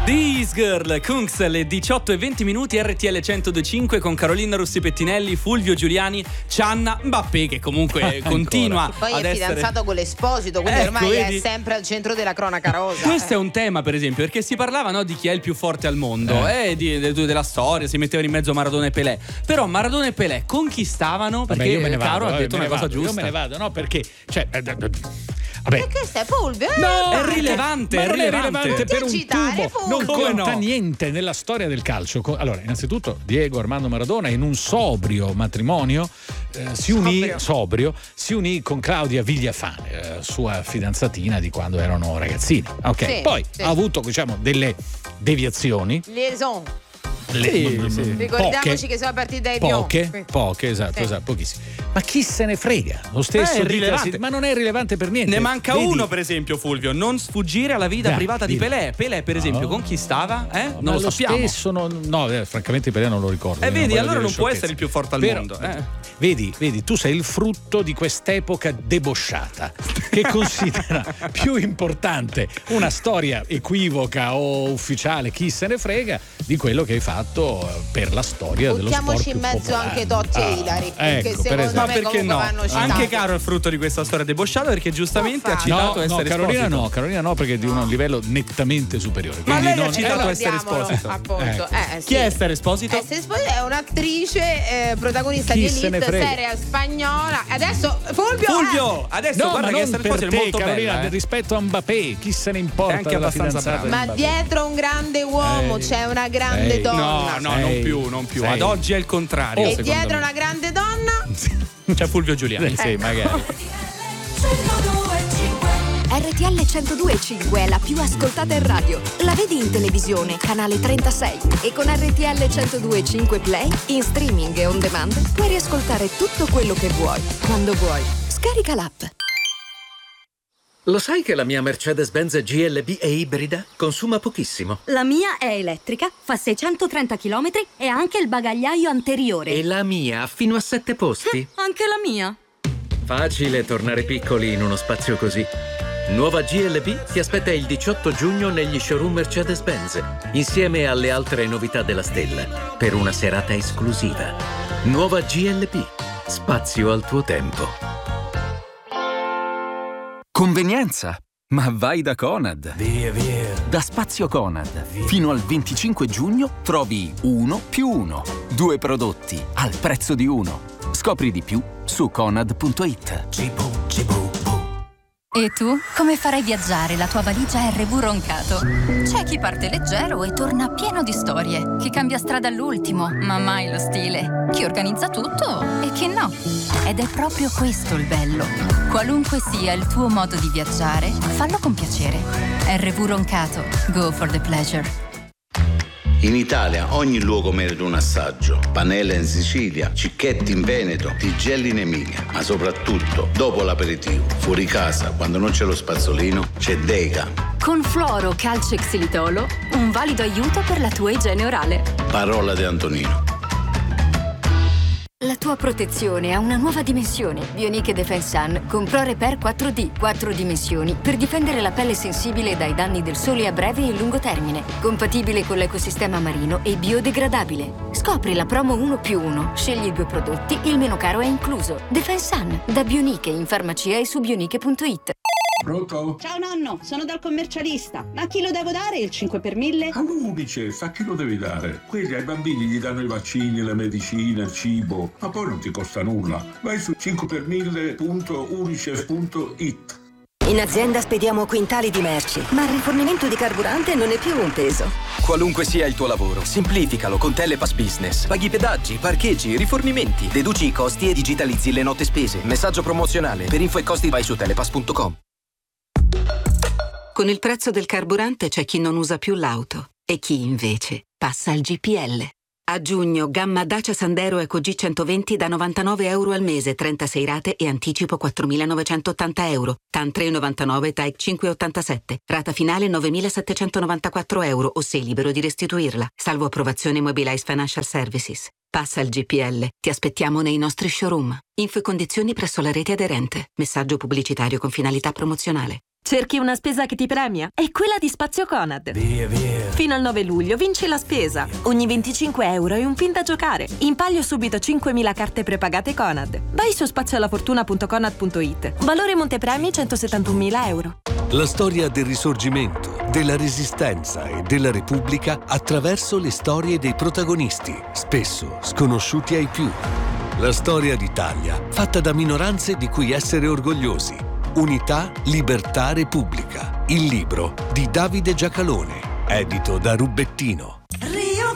This Girl, Kungs, alle 18:20 RTL 102.5 con Carolina Rossi Pettinelli, Fulvio Giuliani, Cianna, Mbappé che comunque continua poi ad è essere fidanzato con l'Esposito, quindi ormai vedi? è sempre al centro della cronaca rosa. Questo è un tema, per esempio, perché si parlava, no, di chi è il più forte al mondo della storia, si mettevano in mezzo Maradona e Pelé. Però Maradona e Pelé conquistavano perché io me ne Caro vado, ha detto una cosa io giusta. me ne vado, no, perché Perché stai Fulvio? No, è rilevante, ma è non rilevante. è rilevante per un agitare, tubo, Fulvio. non Come conta no? niente nella storia del calcio. Allora, innanzitutto Diego Armando Maradona in un sobrio matrimonio si unì con Claudia Vigliafane, sua fidanzatina di quando erano ragazzini. Ok, Sì, poi sì. ha avuto, diciamo, delle deviazioni. Liaison. Sì. Ricordiamoci che sono partiti dai più. Poche, esatto, pochissime. Ma chi se ne frega? Lo stesso È dicasi, rilevante. ma non è rilevante per niente. Ne manca Vedi? uno, per esempio, Fulvio, non sfuggire alla vita privata di Pelé. Pelé, per esempio, conquistava? Non Ma lo sappiamo. Stesso francamente Pelé non lo ricordo. Vedi, allora non può essere il più forte al mondo. Vedi, tu sei il frutto di quest'epoca debosciata che considera più importante una storia equivoca o ufficiale, chi se ne frega, di quello che hai fatto per la storia dello sport. Buttiamoci in mezzo popolare. anche Totti e Ilari, perché ecco, secondo Ma me perché comunque no? vanno citati. Anche Caro è frutto di questa storia debosciata perché giustamente ha citato essere Esposito. Carolina no, perché è di un livello nettamente superiore. Ma quindi lei non ha citato essere Ricordiamolo, Esposito. appunto. Chi Sì. è Esther Esposito? Esther Esposito è un'attrice protagonista Chi di se ne Elite, frega? serie spagnola. Adesso Fulvio! Adesso No, guarda ma che non Esther per Esposito è te, molto Carolina, bella. rispetto a Mbappé, chi se ne importa È anche della abbastanza fidanzata brava. di Ma Mbappé? dietro un grande uomo c'è una grande Sei. donna. No, non più. Sei. Ad oggi è il contrario. E secondo dietro me. una grande donna. C'è Fulvio Giuliani. Sì, magari. RTL 102.5 è la più ascoltata in radio. La vedi in televisione, canale 36. E con RTL 102.5 Play, in streaming e on demand, puoi riascoltare tutto quello che vuoi, quando vuoi. Scarica l'app. Lo sai che la mia Mercedes-Benz GLB è ibrida? Consuma pochissimo. La mia è elettrica, fa 630 km e ha anche il bagagliaio anteriore. E la mia ha fino a 7 posti. Anche la mia. Facile tornare piccoli in uno spazio così. Nuova GLB ti aspetta il 18 giugno negli showroom Mercedes-Benz, insieme alle altre novità della stella, per una serata esclusiva. Nuova GLB. Spazio al tuo tempo. Convenienza? Ma vai da Conad. Via. Da Spazio Conad. Fino al 25 giugno trovi 1+1. 2 prodotti al prezzo di uno. Scopri di più su conad.it. E tu? Come farai viaggiare la tua valigia RV Roncato? C'è chi parte leggero e torna pieno di storie, chi cambia strada all'ultimo, ma mai lo stile, chi organizza tutto e chi no. Ed è proprio questo il bello. Qualunque sia il tuo modo di viaggiare, fallo con piacere. RV Roncato. Go for the pleasure. In Italia ogni luogo merita un assaggio. Panella in Sicilia, Cicchetti in Veneto, Tigelli in Emilia. Ma soprattutto, dopo l'aperitivo, fuori casa, quando non c'è lo spazzolino, c'è Dega. Con Fluoro Calce Xilitolo, un valido aiuto per la tua igiene orale. Parola di Antonino. La tua protezione ha una nuova dimensione. Bionic Defense Sun con Pro Repair 4D, 4 dimensioni per difendere la pelle sensibile dai danni del sole a breve e lungo termine. Compatibile con l'ecosistema marino e biodegradabile. Scopri la promo 1+1. Scegli 2 prodotti, il meno caro è incluso. Defense Sun, da Bionic in farmacia e su bionic.it. Pronto? Ciao nonno, sono dal commercialista. Ma a chi lo devo dare il 5 per 1000? All'Unicef, a chi lo devi dare? Quelli ai bambini gli danno i vaccini, la medicina, il cibo, ma poi non ti costa nulla. Vai su 5per1000.unicef.it. In azienda spediamo quintali di merci, ma il rifornimento di carburante non è più un peso. Qualunque sia il tuo lavoro, semplificalo con Telepass Business. Paghi pedaggi, parcheggi, rifornimenti, deduci i costi e digitalizzi le note spese. Messaggio promozionale. Per info e costi vai su telepass.com. Con il prezzo del carburante c'è chi non usa più l'auto e chi invece passa al GPL. A giugno, gamma Dacia Sandero Eco G120 da €99 al mese, 36 rate e anticipo €4.980. TAN 3,99, TAEC 5,87. Rata finale €9.794 o sei libero di restituirla. Salvo approvazione Mobilize Financial Services. Passa al GPL. Ti aspettiamo nei nostri showroom. Info e condizioni presso la rete aderente. Messaggio pubblicitario con finalità promozionale. Cerchi una spesa che ti premia? È quella di Spazio Conad. Via. Fino al 9 luglio vinci la spesa. Ogni 25 euro è un pin da giocare. In palio subito 5.000 carte prepagate Conad. Vai su spazioalafortuna.conad.it. Valore montepremi 171.000 euro. La storia del Risorgimento, della Resistenza e della Repubblica attraverso le storie dei protagonisti, spesso sconosciuti ai più. La storia d'Italia, fatta da minoranze di cui essere orgogliosi. Unità, Libertà, Repubblica. Il libro di Davide Giacalone, edito da Rubettino.